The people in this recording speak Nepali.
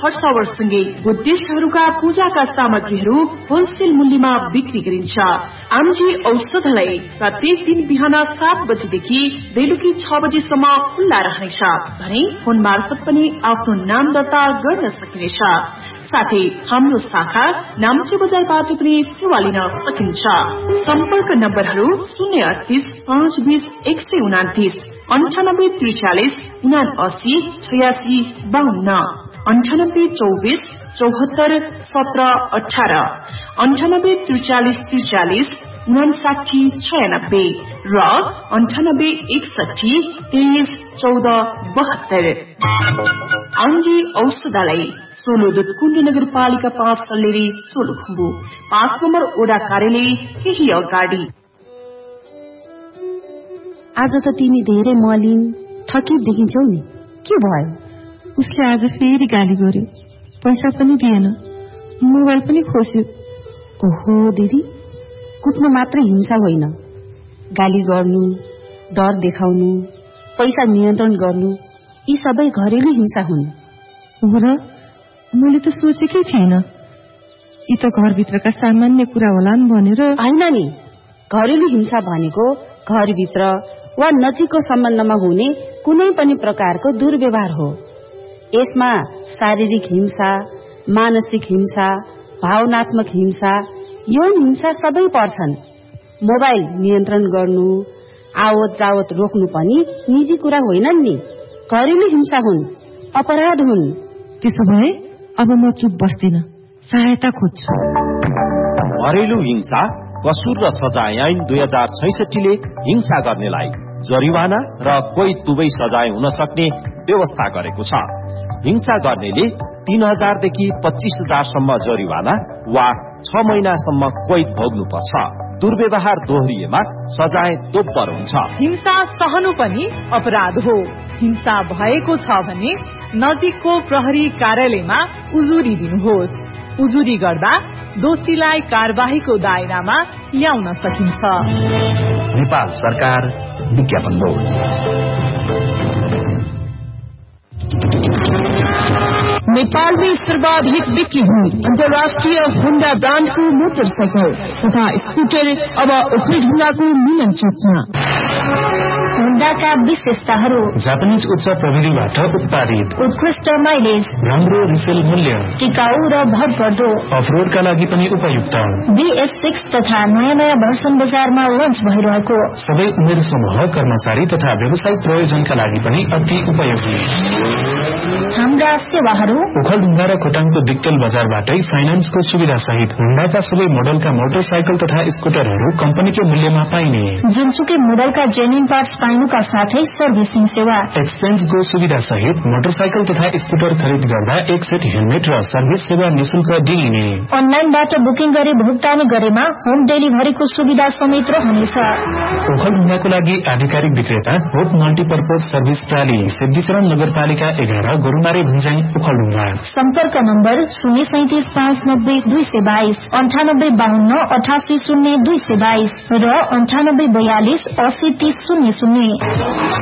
खर्चावरसँगै बुद्धिस्टहरूका पूजाका सामग्रीहरू होलसेल मूल्यमा बिक्री गरिन्छ। आमजी औषधालय प्रत्येक दिन बिहान 7 बजेदेखि बेलुकी 6 बजेसम्म खुल्ला रहनेछ भने फोन मार्फत पनि आफ्नो नाम दर्ता गर्न सकिनेछ। साथै हाम्रो शाखा नाम्चे बजारबाट पनि सेवा लिन सकिन्छ। सम्पर्क नम्बरहरू 038 520 129, 98 43 79 86 52, 98 24 74 17 18, 98 43 43 59 96 र 98 61 23 14 72। आमजी औषधालय सोलुदुत कुण्ड नगरपालिका 5 सल्लेरी सोलुखुम्बु 5 नम्बर ओडा कार्यालय केही अगाडि। आज त तिमी धेरै मलिन थकित देखिन्छौ नि, के भयो? उसले आज फेरि गाली गर्यो, पैसा पनि दिएन, मोबाइल पनि खोस्यो। ओहो दिदी, कुट्नु मात्र हिंसा होइन, गाली गर्नु, डर देखाउनु, पैसा नियन्त्रण गर्नु, यी सबै घरेलु हिंसा हुन्। र मैले त सोचेकै थिएन, यी त घरभित्रका सामान्य कुरा होलान् भनेर। होइन नि, घरेलु हिंसा भनेको घरभित्र वा नजिकको सम्बन्धमा हुने कुनै पनि प्रकारको दुर्व्यवहार हो। यसमा शारीरिक हिंसा, मानसिक हिंसा, भावनात्मक हिंसा, यौन हिंसा सबै पर्छन्। मोबाइल नियन्त्रण गर्नु, आवत जावत रोक्नु पनि निजी कुरा होइनन् नि, घरेलु हिंसा हुन्, अपराध हुन्। त्यसो भए अब म चुप बस्दिन, सहायता खोज्छु। घरेलु हिंसा कसुर र सजाय ऐन 2066 ले हिंसा गर्नेलाई जरिवाना र कोही दुवै सजाय हुन सक्ने व्यवस्था गरेको छ। हिंसा गर्नेले 3000 देखि 25,000 सम्म जरिवाना वा 6 महिनासम्म कैद भोग्नुपर्छ। दुर्व्यवहार दोहोरिएमा सजाय दोब्बर हुन्छ। हिंसा सहनु पनि अपराध हो। हिंसा भएको छ भने नजिकको प्रहरी कार्यालयमा उजुरी दिनुहोस्। उजुरी गर्दा दोषीलाई कारबाहीको दायरामा ल्याउन सकिन्छ। नेपाल सरकार विज्ञापन बोर्ड। नेपालमै सर्वाधिक बिक्री हुने अन्तर्राष्ट्रिय होन्डा ब्रान्डको मोटरसाइकल तथा स्कुटर अब ओखलढुङ्गाको मिलन चोकमा। होन्डाका विशेषताहरू: जापानिज उच्च प्रविधिबाट उत्पादित, उत्कृष्ट माइलेज, राम्रो रिसेल मूल्य, टिकाउ र भरपर्दो, अफरोडका लागि पनि उपयुक्त। BS6 तथा नयाँ भर्सन बजारमा लन्च भइरहेको। सबै उमेर समूह, कर्मचारी तथा व्यावसायिक प्रयोजनका लागि पनि अति उपयोगी। हाम्रा सेवाहरू: ओखलढुङ्गा र खोटाङको दिक्तेल बजारबाटै फाइनान्सको सुविधा सहित होन्डाका सबै मोडलका मोटरसाइकल तथा स्कुटरहरू कम्पनीको मूल्यमा पाइने। जुनसुकै मोडलका जेन्युन पार्ट्स पाइनुका साथै सर्भिसिङ सेवा, एक्सचेन्जको सुविधा सहित मोटरसाइकल तथा स्कुटर खरिद गर्दा एक सेट हेलमेट र सर्भिस सेवा निशुल्क दिइने। अनलाइनबाट बुकिङ गरी भुक्तानी गरेमा होम डेलिभरीको सुविधा समेत रहनेछ। ओखलढुङ्गाको लागि आधिकारिक विक्रेता होप मल्टिपर्पज सर्भिस प्राली, सिद्धिचरण नगरपालिका 11, गोरुमारी भुन्ज्याङ, ओखलढुङ्गा। सम्पर्क नम्बर 037 590 222, 98 52 88 0 222 र 98 42 80 30 00।